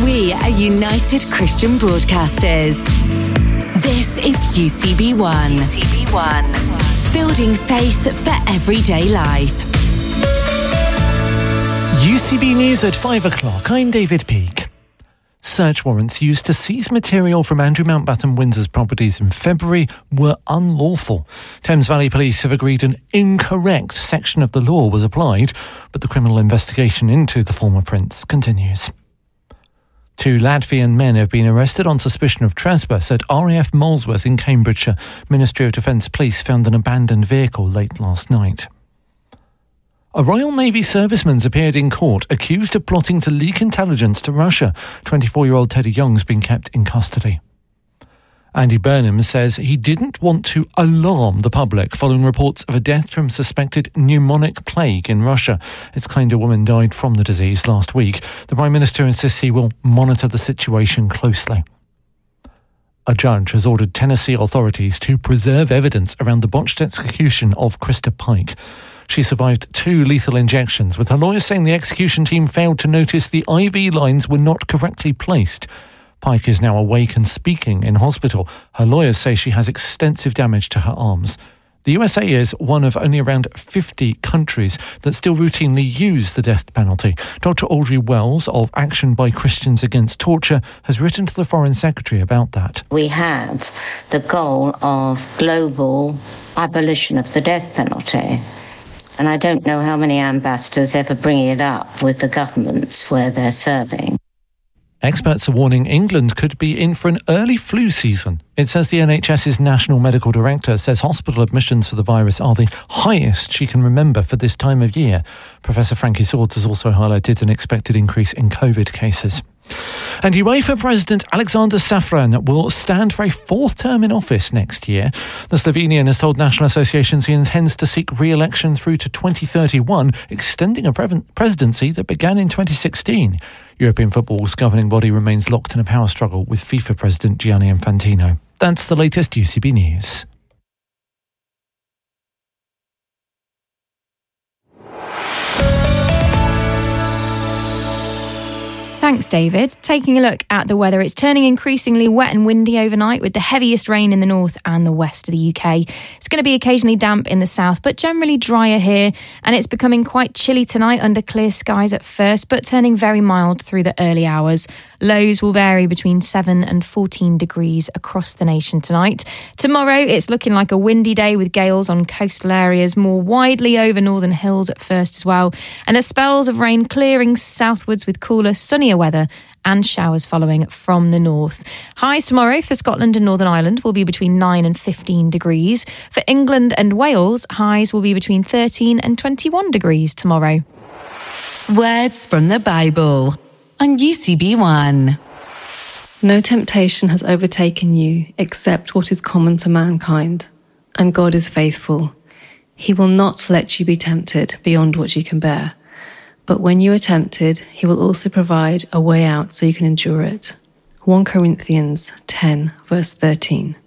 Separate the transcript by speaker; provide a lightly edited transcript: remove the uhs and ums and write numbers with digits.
Speaker 1: We are United Christian Broadcasters. This is UCB1. UCB1. Building faith for everyday life.
Speaker 2: UCB News at 5 o'clock. I'm David Peake. Search warrants used to seize material from Andrew Mountbatten Windsor's properties in February were unlawful. Thames Valley Police have agreed an incorrect section of the law was applied, but the criminal investigation into the former prince continues. 2 Latvian men have been arrested on suspicion of trespass at RAF Molesworth in Cambridgeshire. Ministry of Defence police found an abandoned vehicle late last night. A Royal Navy serviceman's appeared in court accused of plotting to leak intelligence to Russia. 24-year-old Teddy Young's been kept in custody. Andy Burnham says he didn't want to alarm the public following reports of a death from suspected pneumonic plague in Russia. It's claimed a woman died from the disease last week. The Prime Minister insists he will monitor the situation closely. A judge has ordered Tennessee authorities to preserve evidence around the botched execution of Krista Pike. She survived 2 lethal injections, with her lawyers saying the execution team failed to notice the IV lines were not correctly placed. Pike is now awake and speaking in hospital. Her lawyers say she has extensive damage to her arms. The USA is one of only around 50 countries that still routinely use the death penalty. Dr. Audrey Wells of Action by Christians Against Torture has written to the Foreign Secretary about that.
Speaker 3: We have the goal of global abolition of the death penalty. And I don't know how many ambassadors ever bring it up with the governments where they're serving.
Speaker 2: Experts are warning England could be in for an early flu season. It says the NHS's National Medical Director says hospital admissions for the virus are the highest she can remember for this time of year. Professor Frankie Swords has also highlighted an expected increase in COVID cases. And UEFA President Alexander Safran will stand for a 4th term in office next year. The Slovenian has told national associations he intends to seek re-election through to 2031, extending a presidency that began in 2016. European football's governing body remains locked in a power struggle with FIFA President Gianni Infantino. That's the latest UCB News.
Speaker 4: Thanks, David. Taking a look at the weather, it's turning increasingly wet and windy overnight with the heaviest rain in the north and the west of the UK. It's going to be occasionally damp in the south, but generally drier here. And it's becoming quite chilly tonight under clear skies at first, but turning very mild through the early hours. Lows will vary between 7 and 14 degrees across the nation tonight. Tomorrow, it's looking like a windy day with gales on coastal areas, more widely over northern hills at first as well. And the spells of rain clearing southwards with cooler, sunnier weather and showers following from the north. Highs tomorrow for Scotland and Northern Ireland will be between 9 and 15 degrees. For England and Wales, highs will be between 13 and 21 degrees tomorrow.
Speaker 1: Words from the Bible on UCB1.
Speaker 5: No temptation has overtaken you except what is common to mankind, and God is faithful. He will not let you be tempted beyond what you can bear. But when you are tempted, he will also provide a way out so you can endure it. 1 Corinthians 10, verse 13.